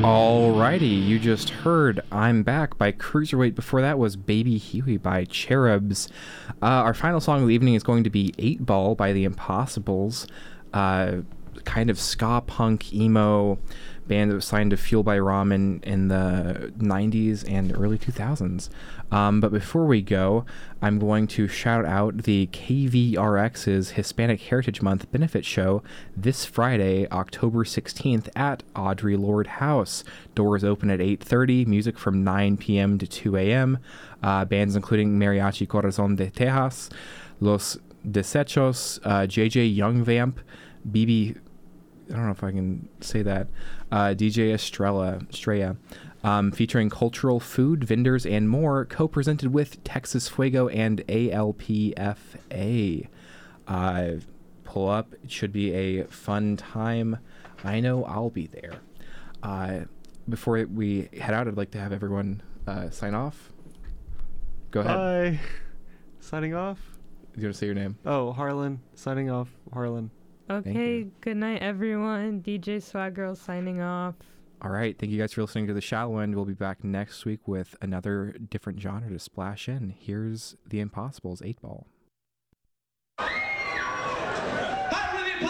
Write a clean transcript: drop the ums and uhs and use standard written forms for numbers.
Alrighty, you just heard I'm Back by Cruiserweight. Before that was Baby Huey by Cherubs. Our final song of the evening is going to be 8 Ball by The Impossibles. Kind of ska punk emo band that was signed to Fuel by Ramen in the 90s and early 2000s. But before we go, I'm going to shout out the KVRX's Hispanic Heritage Month benefit show this Friday, October 16th at Audre Lorde House. Doors open at 8:30, music from 9 p.m. to 2 a.m. Bands including Mariachi Corazon de Tejas, Los Desechos, JJ Young Vamp, BB... I don't know if I can say that. DJ Estrella, featuring cultural food, vendors, and more, co-presented with Texas Fuego and ALPFA. Pull up. It should be a fun time. I know I'll be there. Before we head out, I'd like to have everyone sign off. Go ahead. Bye. Signing off? You want to say your name? Oh, Harlan. Signing off. Harlan. Okay, good night, everyone. DJ Swag Girl signing off. All right, thank you guys for listening to The Shallow End. We'll be back next week with another different genre to splash in. Here's The Impossibles, 8 Ball.